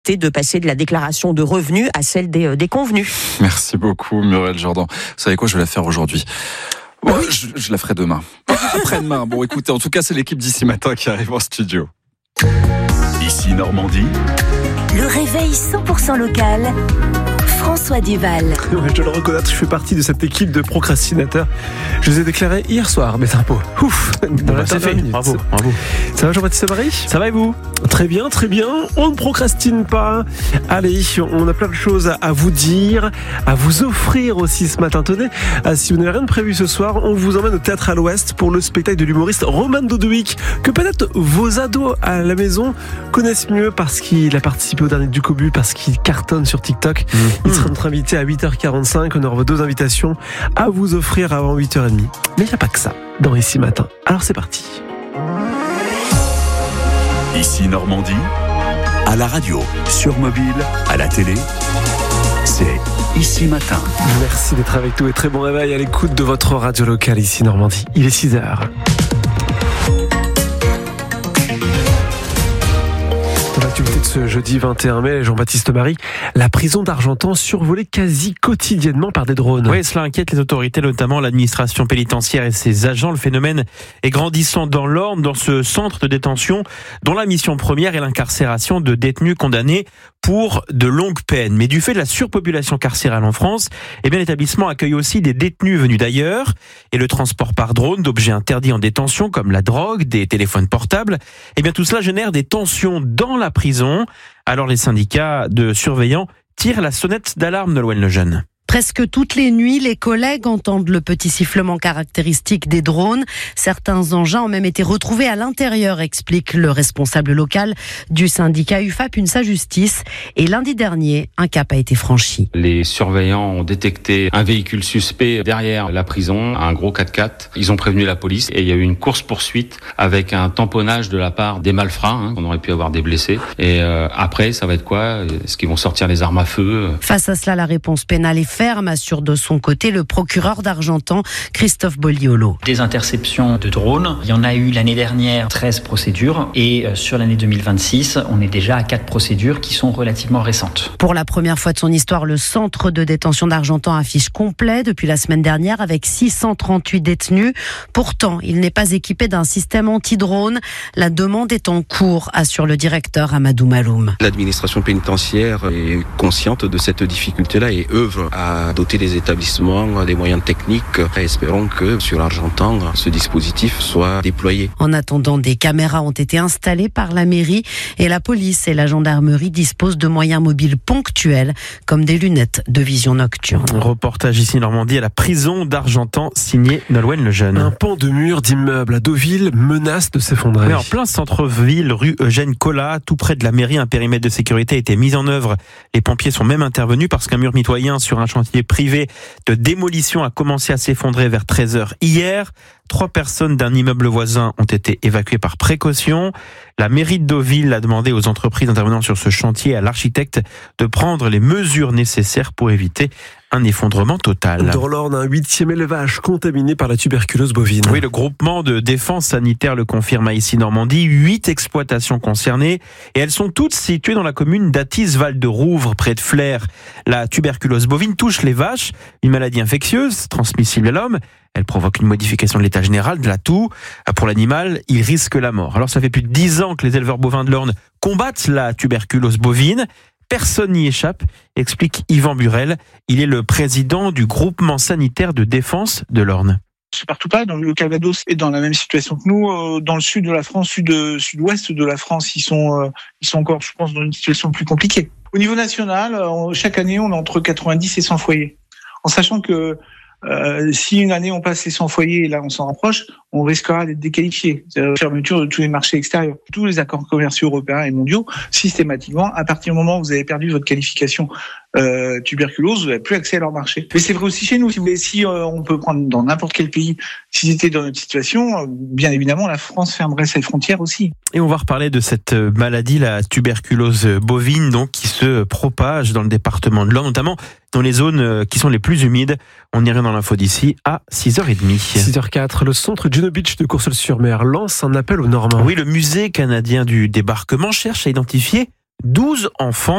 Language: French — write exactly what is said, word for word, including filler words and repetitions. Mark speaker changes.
Speaker 1: de passer de la déclaration de revenus à celle des, des convenus.
Speaker 2: Merci beaucoup Muriel Jourdan. Vous savez quoi, je vais la faire aujourd'hui. Bon, oui. je, je la ferai demain. Après-demain. Bon, écoutez, en tout cas, c'est l'équipe d'Ici Matin qui arrive en studio.
Speaker 3: Ici Normandie.
Speaker 4: Le réveil cent pour cent local. François Duval.
Speaker 5: Ouais, je dois le reconnaître, je fais partie de cette équipe de procrastinateurs. Je les ai déclarés hier soir, mes impôts. Ouf, dans la
Speaker 6: c'est fait. Bravo, bravo.
Speaker 5: Ça va Jean-Baptiste Marie ?
Speaker 6: Ça va et vous ?
Speaker 5: Très bien, très bien. On ne procrastine pas. Allez, on a plein de choses à vous dire, à vous offrir aussi ce matin. Tenez, si vous n'avez rien de prévu ce soir, on vous emmène au Théâtre à l'Ouest pour le spectacle de l'humoriste Roman Dodovic, que peut-être vos ados à la maison connaissent mieux parce qu'il a participé au dernier du Cobu, parce qu'il cartonne sur TikTok. Mmh. Il sera notre invité à huit heures quarante-cinq. On aura deux invitations à vous offrir avant huit heures trente. Mais il n'y a pas que ça dans Ici Matin. Alors c'est parti.
Speaker 3: Ici Normandie, à la radio, sur mobile, à la télé, c'est Ici Matin.
Speaker 5: Merci d'être avec nous et très bon réveil à l'écoute de votre radio locale Ici Normandie. Il est six heures. L'actualité de ce jeudi vingt et un mai, Jean-Baptiste Marie, la prison d'Argentan survolée quasi quotidiennement par des drones.
Speaker 6: Oui, cela inquiète les autorités, notamment l'administration pénitentiaire et ses agents. Le phénomène est grandissant dans l'Orne, dans ce centre de détention dont la mission première est l'incarcération de détenus condamnés pour de longues peines. Mais du fait de la surpopulation carcérale en France, eh bien, l'établissement accueille aussi des détenus venus d'ailleurs. Et le transport par drone d'objets interdits en détention, comme la drogue, des téléphones portables, eh bien, tout cela génère des tensions dans la prison. Alors les syndicats de surveillants tirent la sonnette d'alarme, Nolwenn Lejeune.
Speaker 7: Presque toutes les nuits, les collègues entendent le petit sifflement caractéristique des drones. Certains engins ont même été retrouvés à l'intérieur, explique le responsable local du syndicat U F A P UNSA Justice. Et lundi dernier, un cap a été franchi.
Speaker 8: Les surveillants ont détecté un véhicule suspect derrière la prison, un gros quatre-quatre. Ils ont prévenu la police et il y a eu une course-poursuite avec un tamponnage de la part des malfrats. Hein, on aurait pu avoir des blessés. Et euh, après, ça va être quoi ? Est-ce qu'ils vont sortir les armes à feu ?
Speaker 7: Face à cela, la réponse pénale est ferme, assure de son côté le procureur d'Argentan, Christophe Bolliolo.
Speaker 9: Des interceptions de drones, il y en a eu l'année dernière treize procédures et sur l'année deux mille vingt-six, on est déjà à quatre procédures qui sont relativement récentes.
Speaker 7: Pour la première fois de son histoire, le centre de détention d'Argentan affiche complet depuis la semaine dernière avec six cent trente-huit détenus. Pourtant, il n'est pas équipé d'un système anti-drone. La demande est en cours, assure le directeur Amadou Maloum.
Speaker 10: L'administration pénitentiaire est consciente de cette difficulté-là et œuvre à doter les établissements des moyens techniques. Espérons que sur Argentan, ce dispositif soit déployé.
Speaker 7: En attendant, des caméras ont été installées par la mairie et la police et la gendarmerie disposent de moyens mobiles ponctuels comme des lunettes de vision nocturne.
Speaker 6: Reportage ici Normandie à la prison d'Argentan, signé Nolwenn Lejeune.
Speaker 5: Un pan de mur d'immeuble à Deauville menace de s'effondrer.
Speaker 6: Mais en plein centre-ville, rue Eugène Collat, tout près de la mairie, un périmètre de sécurité a été mis en œuvre. Les pompiers sont même intervenus parce qu'un mur mitoyen sur un chantier privé de démolition a commencé à s'effondrer vers treize heures hier. Trois personnes d'un immeuble voisin ont été évacuées par précaution. La mairie de Deauville a demandé aux entreprises intervenant sur ce chantier et à l'architecte de prendre les mesures nécessaires pour éviter un effondrement total.
Speaker 5: Dans l'Orne, un huitième élevage contaminé par la tuberculose bovine.
Speaker 6: Oui, le groupement de défense sanitaire le confirme à Ici Normandie. Huit exploitations concernées et elles sont toutes situées dans la commune d'Athis-Val de Rouvre, près de Flers. La tuberculose bovine touche les vaches, une maladie infectieuse transmissible à l'homme. Elle provoque une modification de l'état général de la toux. Pour l'animal, il risque la mort. Alors ça fait plus de dix ans que les éleveurs bovins de l'Orne combattent la tuberculose bovine. Personne n'y échappe, explique Yvan Burel. Il est le président du groupement sanitaire de défense de l'Orne.
Speaker 11: C'est partout pas. Dans le Calvados est dans la même situation que nous. Dans le sud de la France, sud, sud-ouest de la France, ils sont, ils sont encore, je pense, dans une situation plus compliquée. Au niveau national, chaque année, on a entre quatre-vingt-dix et cent foyers. En sachant que Euh, si une année on passe les cent foyers et là on s'en rapproche, on risquera d'être déqualifié. C'est-à-dire la fermeture de tous les marchés extérieurs. Tous les accords commerciaux européens et mondiaux, systématiquement, à partir du moment où vous avez perdu votre qualification euh, tuberculose, vous n'avez plus accès à leur marché. Mais c'est vrai aussi chez nous. Si, vous voulez, si euh, on peut prendre dans n'importe quel pays, si c'était dans notre situation, euh, bien évidemment, la France fermerait ses frontières aussi.
Speaker 6: Et on va reparler de cette maladie, la tuberculose bovine, donc qui se propage dans le département de l'Orne, notamment dans les zones qui sont les plus humides. On y revient dans l'info d'ici à six heures trente.
Speaker 5: six heures quatre, le centre Juno Beach de Courseulles-sur-Mer lance un appel aux Normands.
Speaker 6: Oui, le musée canadien du débarquement cherche à identifier douze enfants.